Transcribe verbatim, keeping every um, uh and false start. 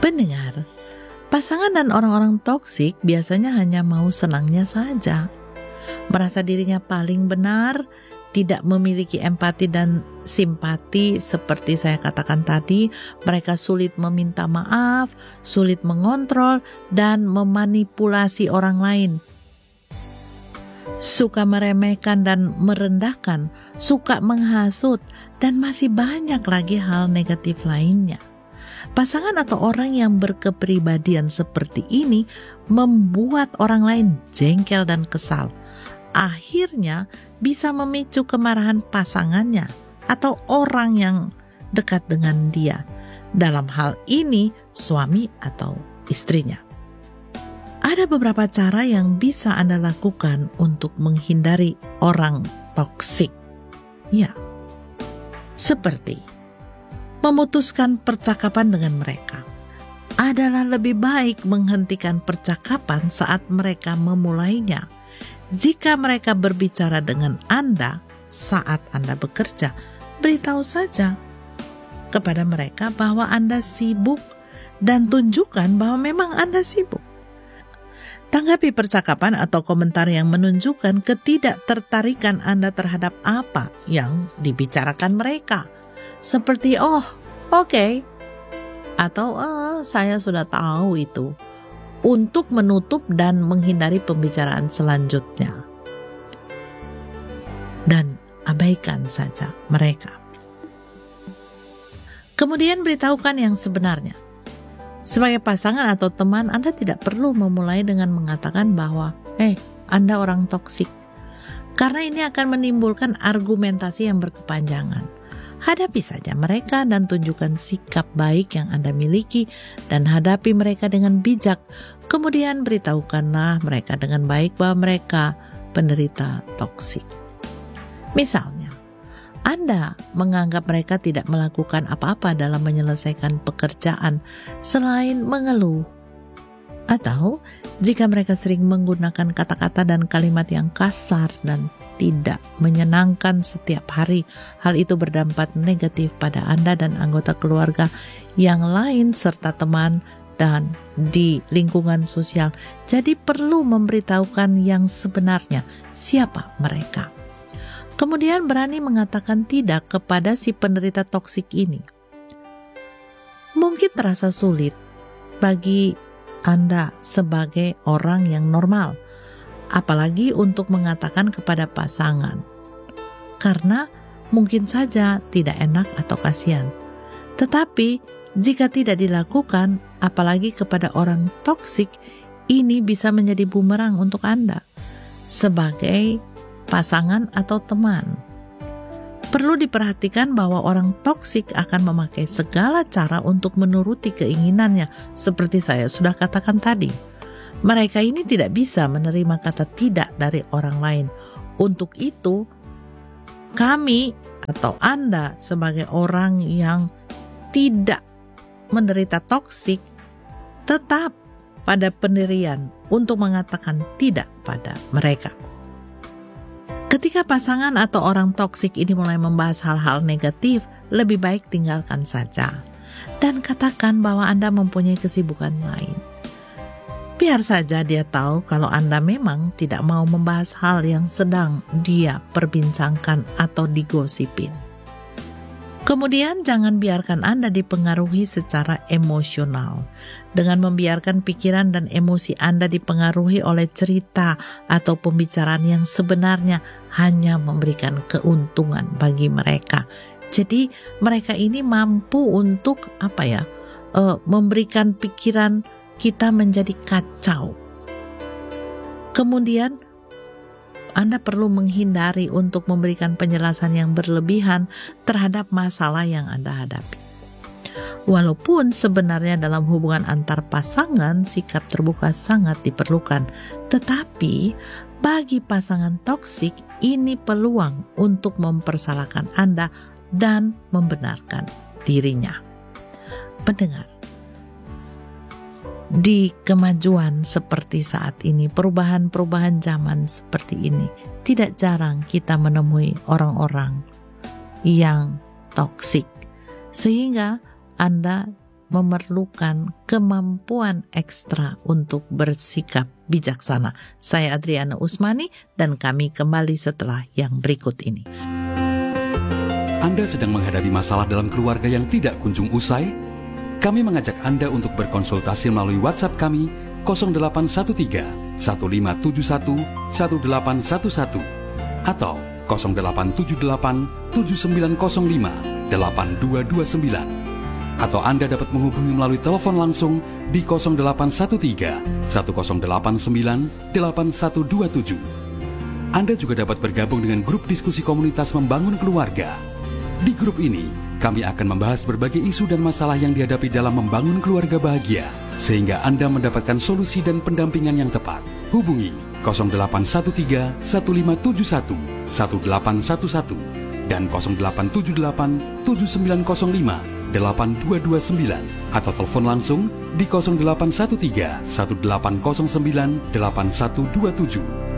Pendengar, pasangan dan orang-orang toksik biasanya hanya mau senangnya saja. Merasa dirinya paling benar, tidak memiliki empati dan simpati seperti saya katakan tadi. Mereka sulit meminta maaf, sulit mengontrol, dan memanipulasi orang lain. Suka meremehkan dan merendahkan, suka menghasut, dan masih banyak lagi hal negatif lainnya. Pasangan atau orang yang berkepribadian seperti ini membuat orang lain jengkel dan kesal. Akhirnya bisa memicu kemarahan pasangannya atau orang yang dekat dengan dia. Dalam hal ini suami atau istrinya. Ada beberapa cara yang bisa Anda lakukan untuk menghindari orang toksik. Ya, seperti memutuskan percakapan dengan mereka. Adalah lebih baik menghentikan percakapan saat mereka memulainya. Jika mereka berbicara dengan Anda saat Anda bekerja, beritahu saja kepada mereka bahwa Anda sibuk dan tunjukkan bahwa memang Anda sibuk. Tanggapi percakapan atau komentar yang menunjukkan ketidaktertarikan Anda terhadap apa yang dibicarakan mereka. Seperti, oh, oke. Okay. Atau, oh, saya sudah tahu itu. Untuk menutup dan menghindari pembicaraan selanjutnya. Dan abaikan saja mereka. Kemudian beritahukan yang sebenarnya. Sebagai pasangan atau teman, Anda tidak perlu memulai dengan mengatakan bahwa, eh, Anda orang toksik. Karena ini akan menimbulkan argumentasi yang berkepanjangan. Hadapi saja mereka dan tunjukkan sikap baik yang Anda miliki dan hadapi mereka dengan bijak. Kemudian beritahukanlah mereka dengan baik bahwa mereka penderita toksik. Misalnya, Anda menganggap mereka tidak melakukan apa-apa dalam menyelesaikan pekerjaan selain mengeluh. Atau jika mereka sering menggunakan kata-kata dan kalimat yang kasar dan tidak menyenangkan setiap hari, hal itu berdampak negatif pada Anda dan anggota keluarga yang lain serta teman dan di lingkungan sosial. Jadi perlu memberitahukan yang sebenarnya siapa mereka. Kemudian berani mengatakan tidak kepada si penderita toksik ini. Mungkin terasa sulit bagi Anda sebagai orang yang normal, apalagi untuk mengatakan kepada pasangan, karena mungkin saja tidak enak atau kasihan. Tetapi jika tidak dilakukan, apalagi kepada orang toksik, ini bisa menjadi bumerang untuk Anda sebagai pasangan atau teman. Perlu diperhatikan bahwa orang toksik akan memakai segala cara untuk menuruti keinginannya, seperti saya sudah katakan tadi. Mereka ini tidak bisa menerima kata tidak dari orang lain. Untuk itu, kami atau Anda sebagai orang yang tidak menderita toksik, tetap pada pendirian untuk mengatakan tidak pada mereka. Ketika pasangan atau orang toksik ini mulai membahas hal-hal negatif, lebih baik tinggalkan saja dan katakan bahwa Anda mempunyai kesibukan lain. Biar saja dia tahu kalau Anda memang tidak mau membahas hal yang sedang dia perbincangkan atau digosipin. Kemudian jangan biarkan Anda dipengaruhi secara emosional dengan membiarkan pikiran dan emosi Anda dipengaruhi oleh cerita atau pembicaraan yang sebenarnya hanya memberikan keuntungan bagi mereka. Jadi mereka ini mampu untuk apa ya, uh, memberikan pikiran kita menjadi kacau. Kemudian Anda perlu menghindari untuk memberikan penjelasan yang berlebihan terhadap masalah yang Anda hadapi. Walaupun sebenarnya dalam hubungan antar pasangan sikap terbuka sangat diperlukan, tetapi bagi pasangan toksik ini peluang untuk mempersalahkan Anda dan membenarkan dirinya. Pendengar, di kemajuan seperti saat ini, perubahan-perubahan zaman seperti ini, tidak jarang kita menemui orang-orang yang toksik. Sehingga Anda memerlukan kemampuan ekstra untuk bersikap bijaksana. Saya Adriana Usmani dan kami kembali setelah yang berikut ini. Anda sedang menghadapi masalah dalam keluarga yang tidak kunjung usai? Kami mengajak Anda untuk berkonsultasi melalui WhatsApp kami nol delapan satu tiga, satu lima tujuh satu, satu delapan satu satu atau nol delapan tujuh delapan, tujuh sembilan nol lima, delapan dua dua sembilan, atau Anda dapat menghubungi melalui telepon langsung di nol delapan satu tiga, satu nol delapan sembilan, delapan satu dua tujuh. Anda juga dapat bergabung dengan grup diskusi komunitas membangun keluarga. Di grup ini, kami akan membahas berbagai isu dan masalah yang dihadapi dalam membangun keluarga bahagia, sehingga Anda mendapatkan solusi dan pendampingan yang tepat. Hubungi nol delapan satu tiga, satu lima tujuh satu, satu delapan satu satu dan nol delapan tujuh delapan, tujuh sembilan nol lima, delapan dua dua sembilan atau telepon langsung di nol delapan satu tiga, satu delapan nol sembilan, delapan satu dua tujuh.